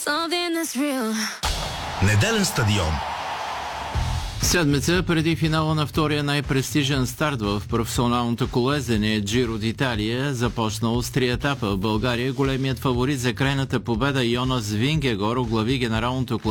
Неделен стадион. Седмица преди финала на втория най-престижен старт в професионалното колезене Джиро d'Италия, започнал с 3 етапа в България, големият фаворит за крайната победа Йонас Вингегор оглави генералното класиране